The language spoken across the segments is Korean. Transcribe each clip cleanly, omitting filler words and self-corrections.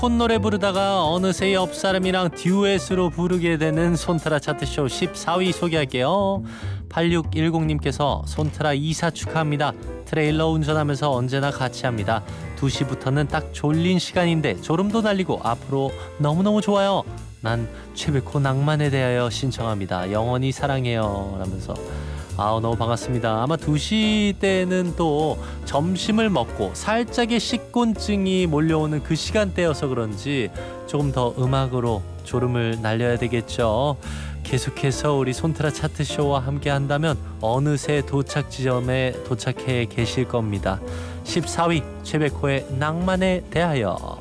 콧노래 부르다가 어느새 옆 사람이랑 듀엣으로 부르게 되는 손트라 차트쇼 14위 소개할게요. 8610님께서 손트라 이사 축하합니다. 트레일러 운전하면서 언제나 같이 합니다. 2시부터는 딱 졸린 시간인데 졸음도 날리고 앞으로 너무너무 좋아요. 난 최백호 낭만에 대하여 신청합니다. 영원히 사랑해요 라면서 너무 반갑습니다. 아마 2시 때는 또 점심을 먹고 살짝의 식곤증이 몰려오는 그 시간대여서 그런지 조금 더 음악으로 졸음을 날려야 되겠죠. 계속해서 우리 손트라 차트쇼와 함께 한다면 어느새 도착 지점에 도착해 계실 겁니다. 14위 최백호의 낭만에 대하여.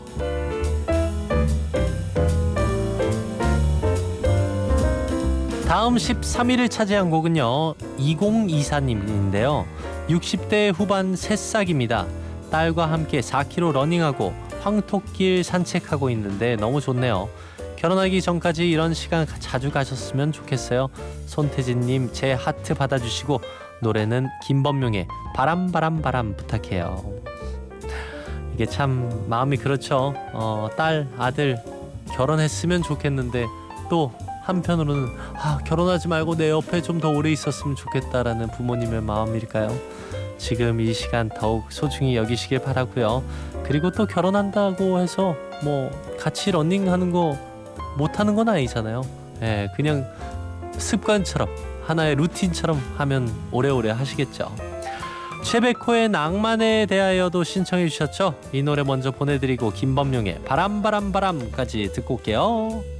다음 13위를 차지한 곡은요 2024님인데요 60대 후반 새싹입니다. 딸과 함께 4km 러닝하고 황토길 산책하고 있는데 너무 좋네요. 결혼하기 전까지 이런 시간 자주 가셨으면 좋겠어요. 손태진님 제 하트 받아주시고 노래는 김범용의 바람 부탁해요. 이게 참 마음이 그렇죠. 딸 아들 결혼했으면 좋겠는데 또 한편으로는 결혼하지 말고 내 옆에 좀 더 오래 있었으면 좋겠다라는 부모님의 마음일까요? 지금 이 시간 더욱 소중히 여기시길 바라고요. 그리고 또 결혼한다고 해서 뭐 같이 러닝하는 거 못하는 건 아니잖아요. 그냥 습관처럼 하나의 루틴처럼 하면 오래오래 하시겠죠. 최백호의 낭만에 대하여도 신청해 주셨죠? 이 노래 먼저 보내드리고 김범용의 바람까지 듣고 올게요.